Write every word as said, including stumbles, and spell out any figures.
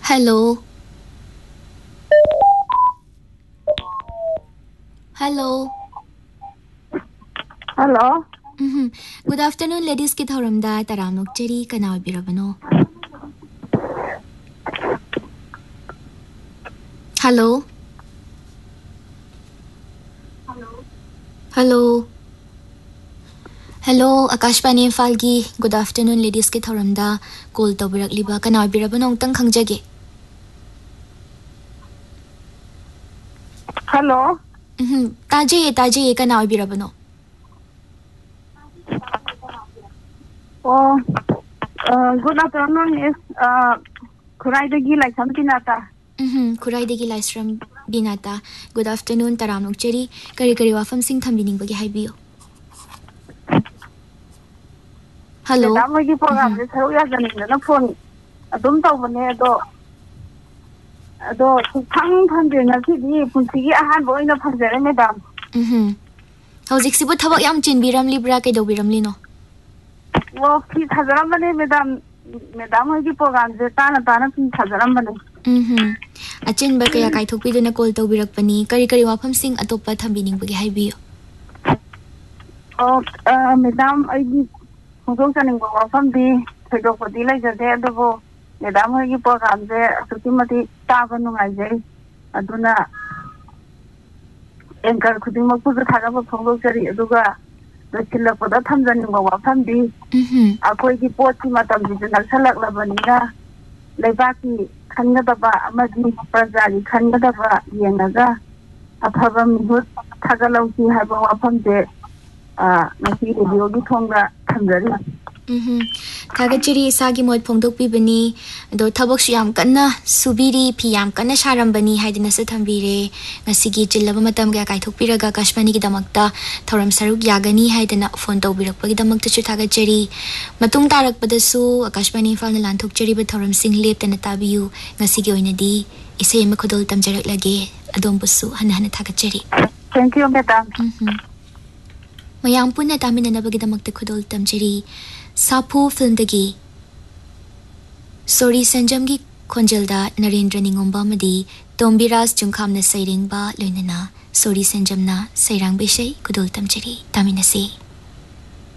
Hello. Hello. Hello. Mm-hmm. Good afternoon, ladies. Ki thoramda taramuk cheri kana birabano. Hello. Hello. Hello. Hello, Akashbani Falgi. Good afternoon, ladies. Ki thoramda call to birak liba kana birabano tang khangjage. Hello. Mm-hmm. Taje taje kana birabano. Oh, uh, good afternoon. Is uh, Kuraidagi like something nata. Mm-hmm. Kuraidagi Lysram Binata. Good afternoon, taramuk cheri. Kari kari wafam sing thambining bagi haibiyo. Hello. Madam, I give program. This how you are going to phone. I don't know when you do. Do tang tang din na sidi punti ahan boy na phajare madam. Mhm. Hojik sibu thabak yam chin biram libra ke do biram lino. Wo ki thajaram bane madam. Madam I give program. Je tana tana ki thajaram bane. Mhm. Achin ba kaya kai thokpi do na call to birak pani kari kari wafam sing atopa thambining bagi haibiyo. Oh, uh, madam I give hujung saning bawa fam di thedok padi lai jade adobo. Madam I give program. Je suki mati taban nungai jai. Aduna Anchor khuding makpuza thagaba phonglo chari aduga dochilla poda thamjani bawa fam di. Mhm. Akoi ki poti matam ji naksalak labanina leibaki khangadaba amadi prajari khangadaba yengaga aphaba mihut thagalauki haiba wafam je a nasi radio gi thonga thamjari. Mhm. Thagachiri sagi mod phongdok pi bani do thabak siyam kanna subiri phiyam kanna sharam bani haidina sa thambire ngasigi chillaba matam ga kai thokpiraga kashmani gi damakta thoram saruk yagani haidina phone to birak pagi damakta chu thagachiri matung tarak padasu akashmani fal na lanthok cheri ba thoram sing lep tana tabiyu ngasigi oinadi isay ma khodol tamjarak lage adom busu hana hana thagachiri. Thank you madam. Mhm. Mayang punna tamina na bagi damakta khodol tamjari Sapu film dagi Sori Sanjamgi Konjelda Narendra Ningomba Madi Tombiras Jungkham na Sairing ba Loinana Sori Sanjamna Sairang Beshay Kudul Tamjari Taminasi